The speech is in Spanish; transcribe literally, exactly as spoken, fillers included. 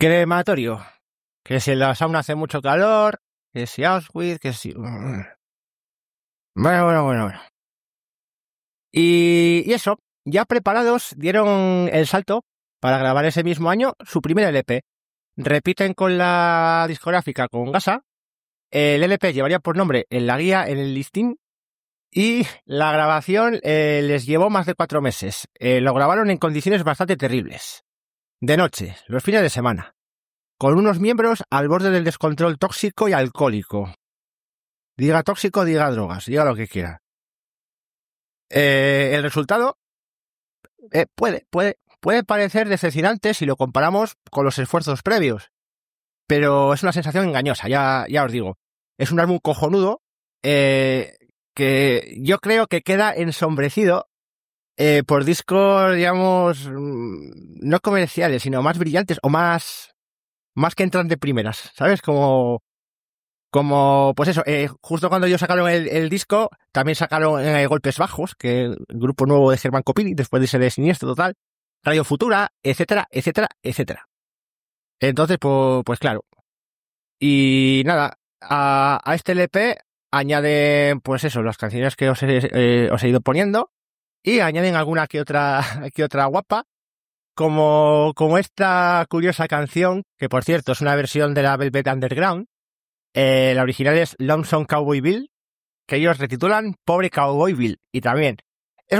Crematorio. Que si en la sauna hace mucho calor, que si Auschwitz, que si... Bueno, bueno, bueno, bueno. Y, y eso, ya preparados, dieron el salto para grabar ese mismo año su primer L P. Repiten con la discográfica, con Gasa. El L P llevaría por nombre En la guía, en el listín. Y la grabación eh, les llevó más de cuatro meses. Eh, lo grabaron en condiciones bastante terribles. De noche, los fines de semana. Con unos miembros al borde del descontrol tóxico y alcohólico. Diga tóxico, diga drogas, diga lo que quiera. Eh, el resultado eh, puede, puede, puede parecer decepcionante si lo comparamos con los esfuerzos previos. Pero es una sensación engañosa, ya, ya os digo. Es un álbum cojonudo eh, que yo creo que queda ensombrecido eh, por discos, digamos, no comerciales, sino más brillantes o más, más que entran de primeras, ¿sabes? Como, como pues eso, eh, justo cuando ellos sacaron el, el disco, también sacaron eh, Golpes Bajos, que el grupo nuevo de Germán Copini, después de ser Siniestro Total, Radio Futura, etcétera, etcétera, etcétera. Entonces, pues, pues claro. Y nada, a, a este L P añaden, pues eso, las canciones que os he, eh, os he ido poniendo, y añaden alguna que otra, que otra guapa, como, como esta curiosa canción, que por cierto es una versión de la Velvet Underground. Eh, la original es Lonesome Cowboy Bill, que ellos retitulan Pobre Cowboy Bill, y también